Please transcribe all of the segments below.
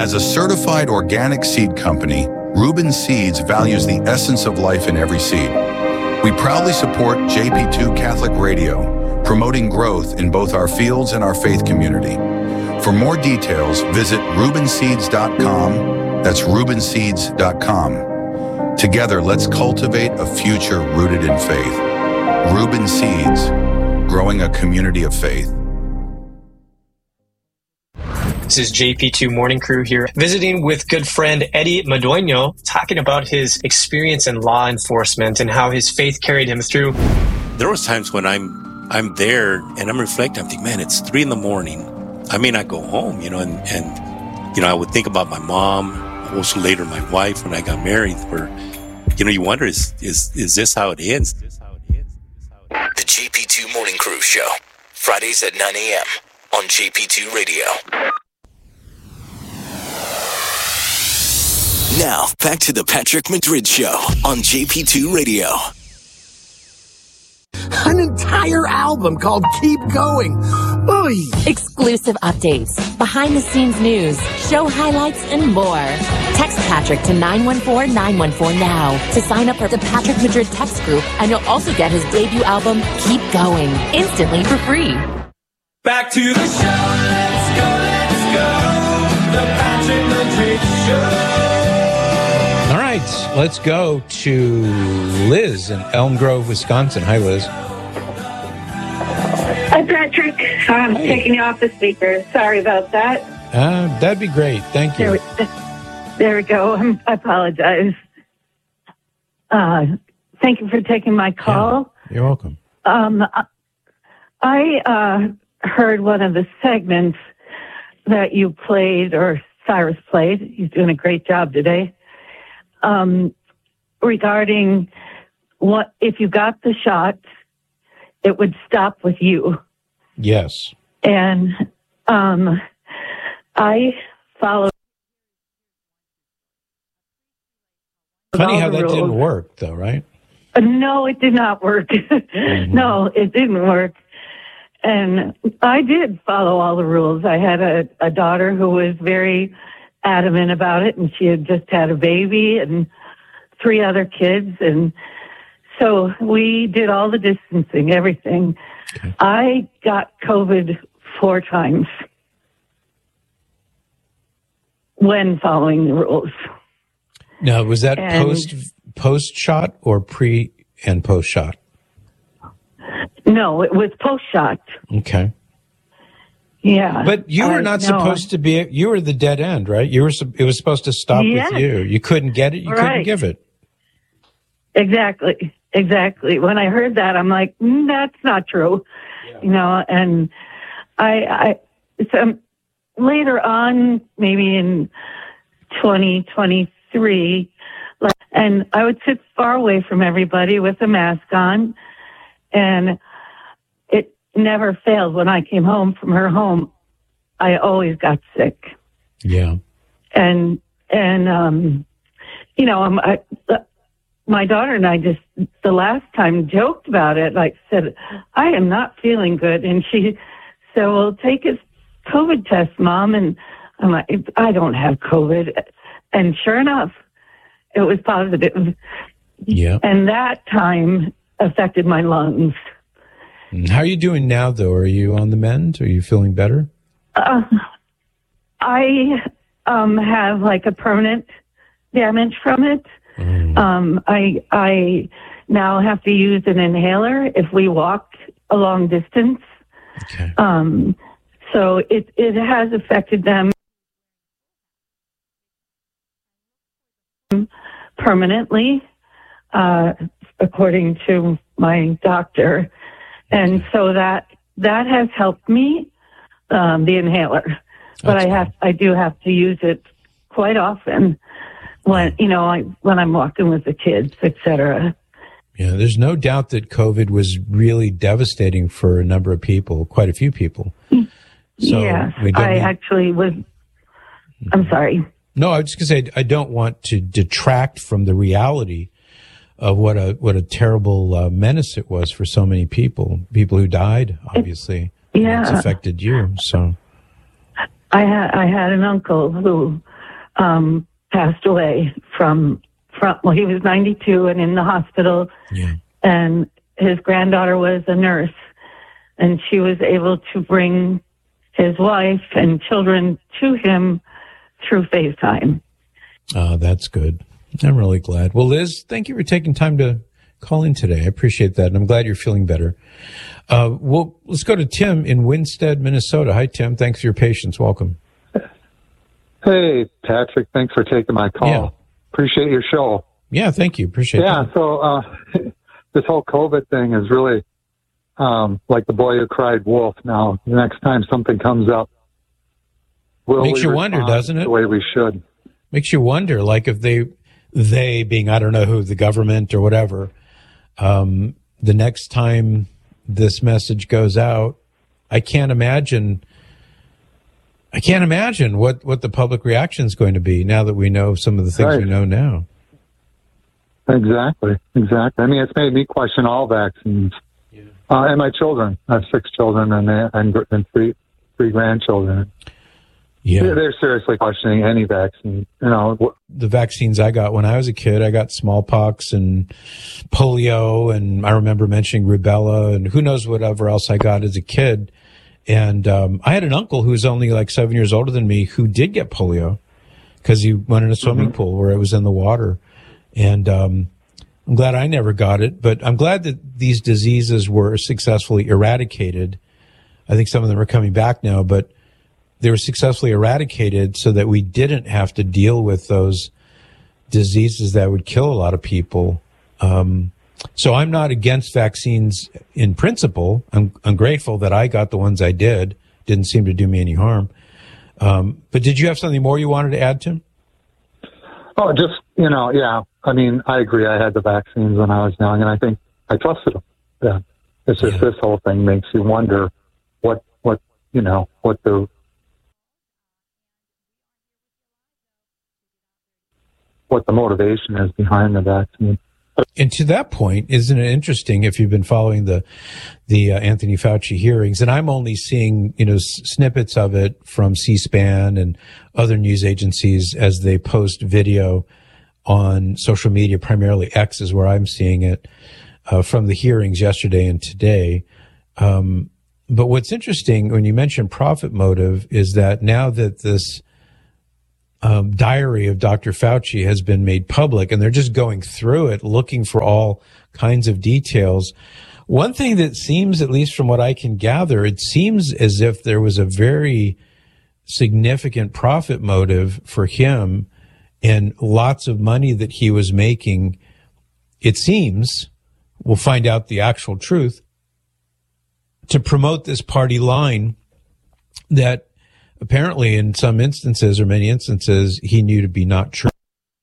As a certified organic seed company, Reuben Seeds values the essence of life in every seed. We proudly support JP2 Catholic Radio, promoting growth in both our fields and our faith community. For more details, visit ReubenSeeds.com. That's ReubenSeeds.com. Together, let's cultivate a future rooted in faith. Reuben Seeds, growing a community of faith. This is JP2 Morning Crew here, visiting with good friend Eddie Madueño, talking about his experience in law enforcement and how his faith carried him through. There was times when I'm there and I'm reflecting. I'm thinking, man, it's 3 a.m. I may not go home, and I would think about my mom, also later my wife when I got married, where, you wonder, is this how it ends? The JP2 Morning Crew Show, Fridays at 9 a.m. on JP2 Radio. Now, back to the Patrick Madrid Show on JP2 Radio. An entire album called Keep Going. Oy. Exclusive updates, behind-the-scenes news, show highlights, and more. Text Patrick to 914-914 now to sign up for the Patrick Madrid text group, and you'll also get his debut album, Keep Going, instantly for free. Back to the show. Let's go. The Patrick Madrid Show. All right, let's go to Liz in Elm Grove, Wisconsin. Hi, Liz. Hi, Patrick. I'm taking you off the speaker. Sorry about that. That'd be great. Thank you. There we go. I apologize. Thank you for taking my call. Yeah, you're welcome. I heard one of the segments that you played, or Cyrus played. He's doing a great job today. Regarding what if you got the shot, it would stop with you. Yes. And I followed. Funny how that didn't work, though, right? No, it did not work. Mm-hmm. No, it didn't work. And I did follow all the rules. I had a daughter who was very adamant about it, and she had just had a baby and 3 other kids. And so we did all the distancing, everything. Okay. I got COVID 4 times when following the rules. Now, was that post shot or pre and post shot? No, it was post shot. Okay. Yeah. But you were not supposed to be, you were the dead end, right? It was supposed to stop with you. You couldn't get it. You couldn't give it. Exactly. When I heard that, I'm like, that's not true. Yeah. And so later on, maybe in 2023, and I would sit far away from everybody with a mask on, and it never failed. When I came home from her home, I always got sick. Yeah. And my daughter and I just, the last time, joked about it, like said, I am not feeling good. And she said, well, take a COVID test, Mom. And I'm like, I don't have COVID. And sure enough, it was positive. Yeah. And that time affected my lungs. How are you doing now, though? Are you on the mend? Are you feeling better? I have like a permanent damage from it. I now have to use an inhaler if we walk a long distance. Okay. So it has affected them permanently, according to my doctor. And so that has helped me, the inhaler. But I do have to use it quite often when I'm walking with the kids, etc. Yeah, there's no doubt that COVID was really devastating for a number of people, quite a few people. So yes, actually was. I'm sorry. No, I was just going to say I don't want to detract from the reality of what a terrible menace it was for so many people who died. Obviously, it's affected you. So I had an uncle who passed away from well, he was 92 and in the hospital. Yeah. And his granddaughter was a nurse, and she was able to bring his wife and children to him through FaceTime. That's good. I'm really glad. Well, Liz, thank you for taking time to call in today. I appreciate that, and I'm glad you're feeling better. Well, let's go to Tim in Winstead, Minnesota. Hi, Tim. Thanks for your patience. Welcome. Hey, Patrick. Thanks for taking my call. Yeah. Appreciate your show. Yeah, thank you. Appreciate that. Yeah, so this whole COVID thing is really like the boy who cried wolf. Now, the next time something comes up, makes you wonder, doesn't it? The way we should. Makes you wonder, like if they being, I don't know who, the government or whatever, the next time this message goes out, I can't imagine what the public reaction is going to be now that we know some of the things we know now. Exactly. I mean, it's made me question all vaccines. Yeah. And my children. I have 6 children and 3 grandchildren. Yeah. They're seriously questioning any vaccine. You know, the vaccines I got when I was a kid, I got smallpox and polio, and I remember mentioning rubella and who knows whatever else I got as a kid. And I had an uncle who was only like 7 years older than me who did get polio because he went in a swimming pool where it was in the water. And I'm glad I never got it, but I'm glad that these diseases were successfully eradicated. I think some of them are coming back now, but they were successfully eradicated so that we didn't have to deal with those diseases that would kill a lot of people. So I'm not against vaccines in principle. I'm grateful that I got the ones I did. Didn't seem to do me any harm. But did you have something more you wanted to add, Tim? Oh, just, yeah. I mean, I agree. I had the vaccines when I was young, and I think I trusted them. Yeah. It's just this whole thing makes you wonder what the motivation is behind the vaccine. And to that point, isn't it interesting if you've been following the Anthony Fauci hearings, and I'm only seeing, snippets of it from C-SPAN and other news agencies as they post video on social media, primarily X is where I'm seeing it, from the hearings yesterday and today. But what's interesting when you mention profit motive is that now that this diary of Dr. Fauci has been made public and they're just going through it, looking for all kinds of details. One thing that seems, at least from what I can gather, it seems as if there was a very significant profit motive for him and lots of money that he was making. It seems, we'll find out the actual truth, to promote this party line that apparently in some instances or many instances he knew to be not true.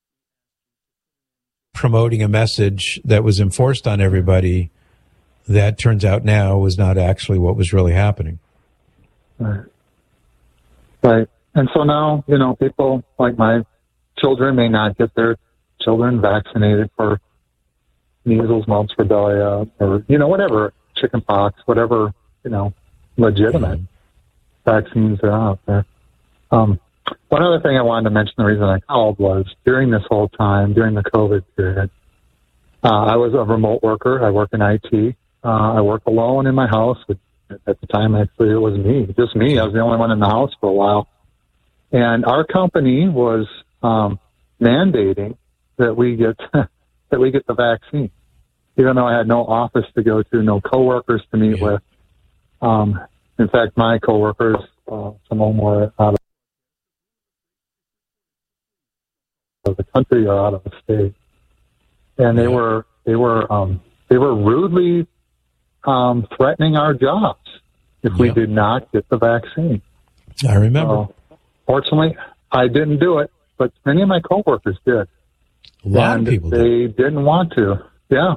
Promoting a message that was enforced on everybody that turns out now was not actually what was really happening. Right. And so now, people like my children may not get their children vaccinated for measles, mumps, rubella, or, whatever, chicken pox, whatever, legitimate vaccines are out there. One other thing I wanted to mention, the reason I called was during this whole time, during the COVID period, I was a remote worker. I work in IT. I work alone in my house. At the time, actually, it was me, just me. I was the only one in the house for a while. And our company was mandating that we get the vaccine, even though I had no office to go to, no coworkers to meet with. In fact, my coworkers, some of them were out of the country or out of the state, and they were rudely threatening our jobs if we did not get the vaccine. I remember. Fortunately, I didn't do it, but many of my coworkers did. A lot of people did. They didn't want to. Yeah.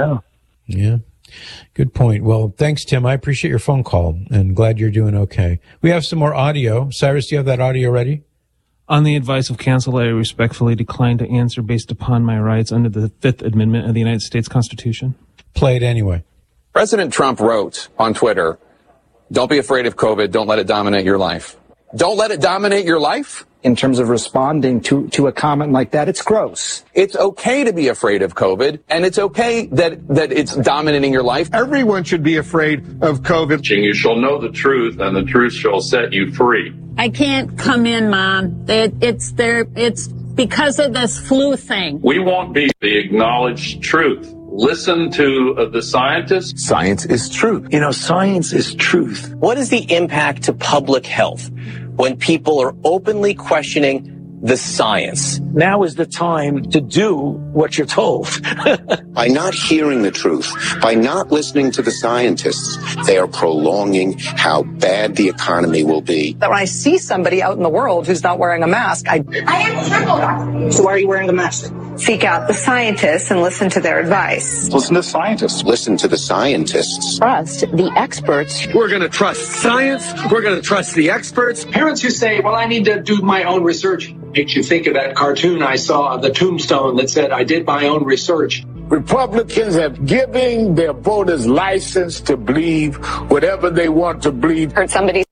Good point. Well, thanks, Tim. I appreciate your phone call and glad you're doing okay. We have some more audio. Cyrus, do you have that audio ready? On the advice of counsel, I respectfully decline to answer based upon my rights under the Fifth Amendment of the United States Constitution. Play it anyway. President Trump wrote on Twitter, "Don't be afraid of COVID. Don't let it dominate your life." Don't let it dominate your life? in terms of responding to a comment like that. It's gross. It's okay to be afraid of COVID, and it's okay that it's dominating your life. Everyone should be afraid of COVID. You shall know the truth, and the truth shall set you free. I can't come in, Mom. It's because of this flu thing. We won't be the acknowledged truth. Listen to the scientists. Science is truth. You know, science is truth. What is the impact to public health when people are openly questioning the science? Now is the time to do what you're told. By not hearing the truth, by not listening to the scientists, they are prolonging how bad the economy will be. That when I see somebody out in the world who's not wearing a mask, I am trembled. So why are you wearing a mask? Seek out the scientists and listen to their advice. Listen to scientists. Listen to the scientists. Trust the experts. We're going to trust science. We're going to trust the experts. Parents who say, well, I need to do my own research. Makes you think of that cartoon I saw of the tombstone that said, I did my own research. Republicans have given their voters license to believe whatever they want to believe. Heard somebody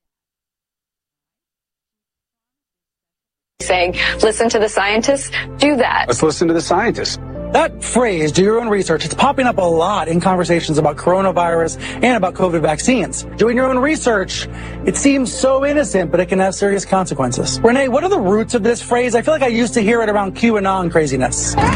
saying, listen to the scientists, do that. Let's listen to the scientists. That phrase, do your own research, it's popping up a lot in conversations about coronavirus and about COVID vaccines. Doing your own research, it seems so innocent, but it can have serious consequences. Renee, what are the roots of this phrase? I feel like I used to hear it around QAnon craziness. Tase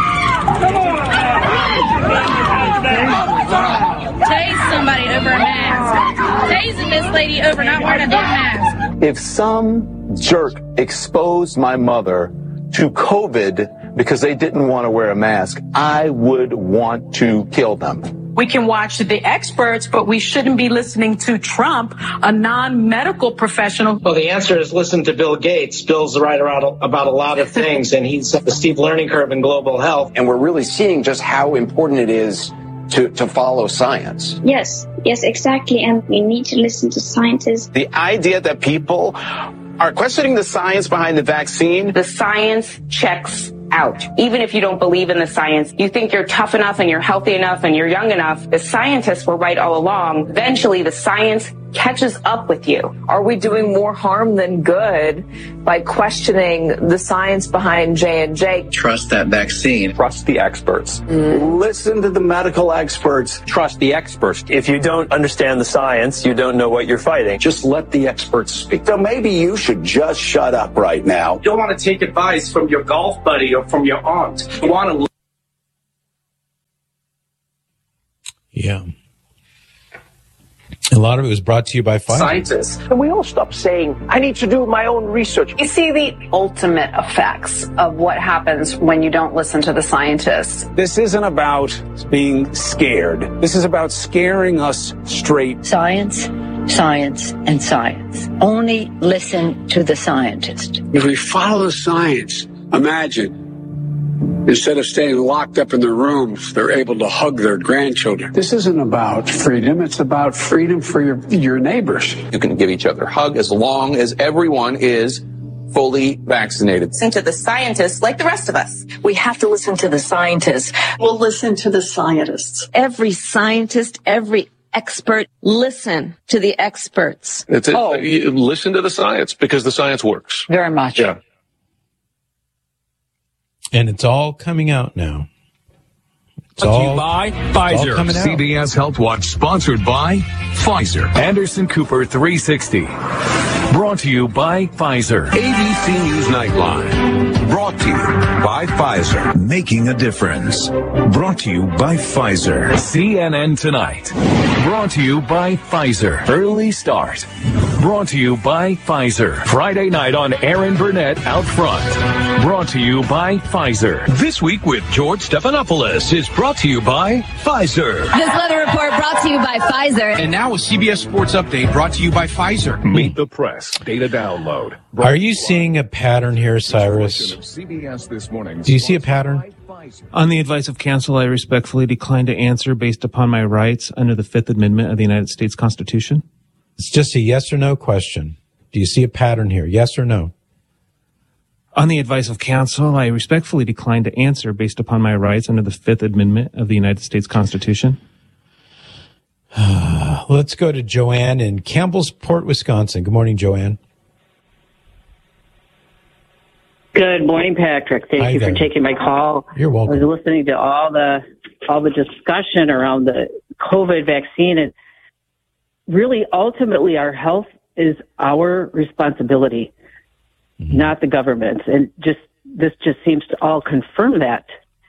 somebody over a mask. Tasing this lady over not wearing a damn mask. If some jerk exposed my mother to COVID because they didn't want to wear a mask, I would want to kill them. We can watch the experts, but we shouldn't be listening to Trump, a non-medical professional. Well, the answer is listen to Bill Gates. Bill's right about a lot of things, and he's the steep learning curve in global health. And we're really seeing just how important it is to follow science. Yes, exactly. And we need to listen to scientists. The idea that people are questioning the science behind the vaccine. The science checks out. Even if you don't believe in the science, you think you're tough enough and you're healthy enough and you're young enough. The scientists were right all along. Eventually, the science catches up with you. Are we doing more harm than good by questioning the science behind J&J? Trust that vaccine. Trust the experts. Listen to the medical experts. Trust the experts. If you don't understand the science, you don't know what you're fighting. Just let the experts speak. So maybe you should just shut up right now. You don't want to take advice from your golf buddy or from your aunt. You want to... Yeah. A lot of it was brought to you by Pfizer. Scientists. Can we all stop saying, I need to do my own research? You see the ultimate effects of what happens when you don't listen to the scientists. This isn't about being scared. This is about scaring us straight. Science, science, and science. Only listen to the scientist. If we follow the science, imagine, instead of staying locked up in their rooms, they're able to hug their grandchildren. This isn't about freedom. It's about freedom for your neighbors. You can give each other a hug as long as everyone is fully vaccinated. Listen to the scientists like the rest of us. We have to listen to the scientists. We'll listen to the scientists. Every scientist, every expert, listen to the experts. Listen to the science because the science works. Very much. Yeah. And it's all coming out now. Brought to you by Pfizer. CBS Health Watch sponsored by Pfizer. Anderson Cooper 360. Brought to you by Pfizer. ABC News Nightline. Brought to you by Pfizer. Making a difference. Brought to you by Pfizer. CNN Tonight. Brought to you by Pfizer. Early Start. Brought to you by Pfizer. Friday night on Aaron Burnett Out Front. Brought to you by Pfizer. This Week with George Stephanopoulos is brought to you by Pfizer. This weather report brought to you by Pfizer. And now a CBS Sports Update brought to you by Pfizer. Meet the Press. Data download. Are you seeing a pattern here, Cyrus? CBS This Morning. Do you see a pattern? On the advice of counsel, I respectfully decline to answer based upon my rights under the Fifth Amendment of the United States Constitution. It's just a yes or no question. Do you see a pattern here? Yes or no? On the advice of counsel, I respectfully decline to answer based upon my rights under the Fifth Amendment of the United States Constitution. Let's go to Joanne in Campbellsport, Wisconsin. Good morning, Joanne. Good morning, Patrick. Thank you for taking my call. You're welcome. I was listening to all the discussion around the COVID vaccine, and really, ultimately, our health is our responsibility, not the government's. And this just seems to all confirm that,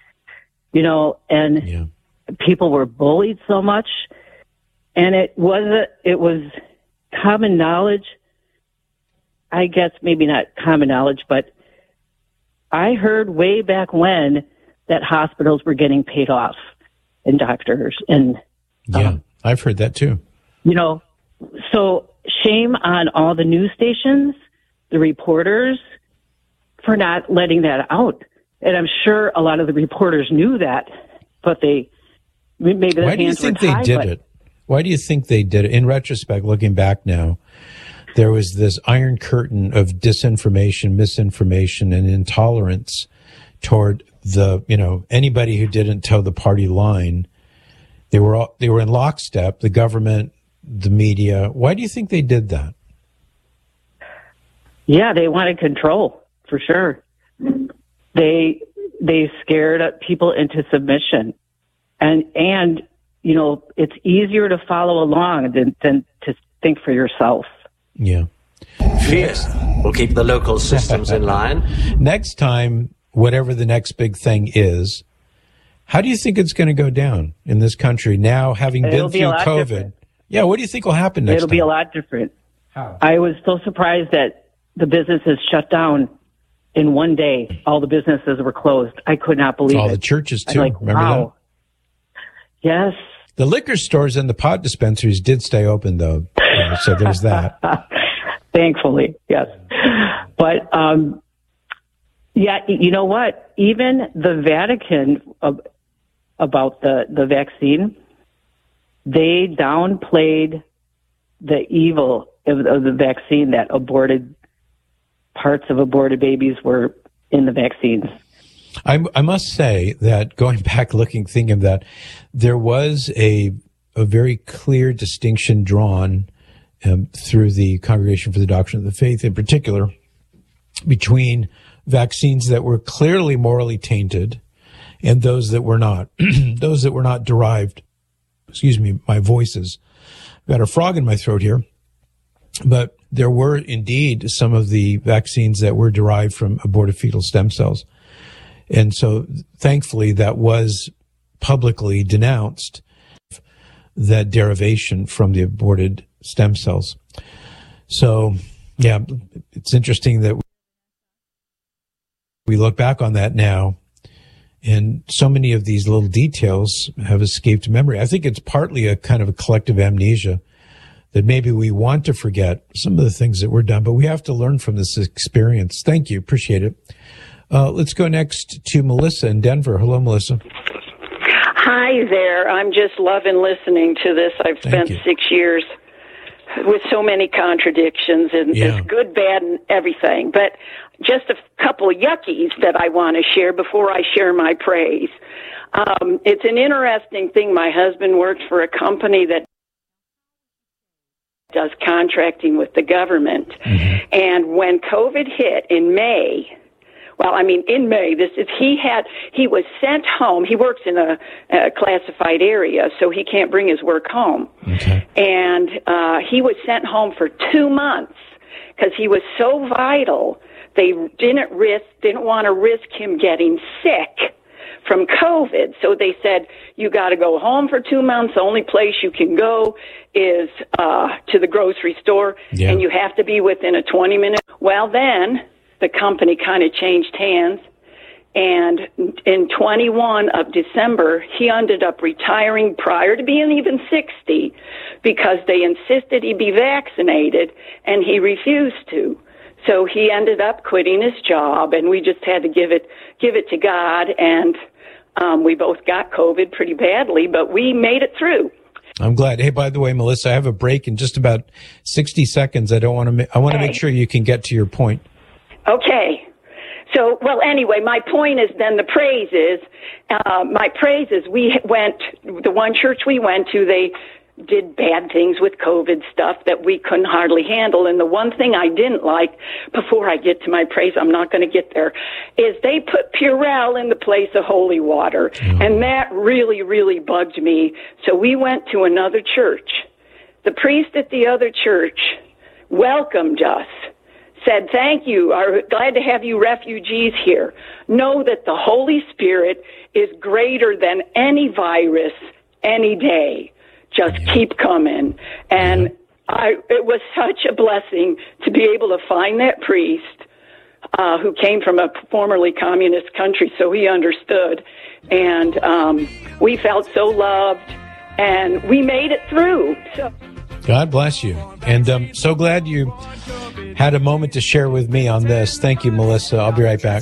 and people were bullied so much, and it was common knowledge. I guess maybe not common knowledge, but I heard way back when that hospitals were getting paid off and doctors. And I've heard that too. So shame on all the news stations, the reporters, for not letting that out. And I'm sure a lot of the reporters knew that, but maybe their hands were tied. Why do you think they did it? Why do you think they did it? In retrospect, looking back now, there was this iron curtain of disinformation, misinformation, and intolerance toward anybody who didn't toe the party line. They were in lockstep, the government, the media. Why do you think they did that? Yeah, they wanted control, for sure. They scared people into submission. And it's easier to follow along than to think for yourself. Yeah. Fierce will keep the local systems in line. Next time, whatever the next big thing is, how do you think it's going to go down in this country now, having been through COVID? Different. Yeah, what do you think will happen next time? It'll be a lot different. How? I was so surprised that the businesses shut down in one day. All the businesses were closed. I could not believe it. All the churches, too. Remember wow. That? Yes. The liquor stores and the pot dispensaries did stay open, though. So there's that. Thankfully, yes. But, you know what? Even the Vatican, about the vaccine, they downplayed the evil of the vaccine, that parts of aborted babies were in the vaccines. I must say that going back, thinking of that, there was a very clear distinction drawn through the Congregation for the Doctrine of the Faith in particular between vaccines that were clearly morally tainted and those that were not. Those that were not derived. Excuse me, my voice is got a frog in my throat here. But there were indeed some of the vaccines that were derived from aborted fetal stem cells. And so thankfully that was publicly denounced, that derivation from the aborted stem cells. So, yeah, it's interesting that we look back on that now, and so many of these little details have escaped memory. I think it's partly a kind of a collective amnesia that maybe we want to forget some of the things that were done, but we have to learn from this experience. Thank you. Appreciate it. Let's go next to Melissa in Denver. Hello, Melissa. Hi there. I'm just loving listening to this. I've spent 6 years with so many contradictions, and it's good, bad, and everything. But just a couple of yuckies that I want to share before I share my praise. It's an interesting thing. My husband works for a company that does contracting with the government. Mm-hmm. And when COVID hit in May, he was sent home. He works in a classified area, so he can't bring his work home. Okay. And he was sent home for 2 months because he was so vital. They didn't want to risk him getting sick from COVID. So they said, you got to go home for 2 months. The only place you can go is to the grocery store, and you have to be within a 20-minute. Well, then the company kind of changed hands, and in 21 of December, he ended up retiring prior to being even 60 because they insisted he be vaccinated, and he refused to. So he ended up quitting his job, and we just had to give it to God, and we both got COVID pretty badly, but we made it through. I'm glad. Hey, by the way, Melissa, I have a break in just about 60 seconds. I want to make sure you can get to your point. Okay. So, well, anyway, my point is then the praise is, the one church we went to, did bad things with COVID stuff that we couldn't hardly handle. And the one thing I didn't like, before I get to my praise, I'm not going to get there, is they put Purell in the place of holy water. And that really, really bugged me. So we went to another church. The priest at the other church welcomed us, said, thank you, are glad to have you refugees here. Know that the Holy Spirit is greater than any virus any day. Just keep coming. And it was such a blessing to be able to find that priest who came from a formerly communist country, so he understood. And we felt so loved, and we made it through. So. God bless you. And I'm so glad you had a moment to share with me on this. Thank you, Melissa. I'll be right back.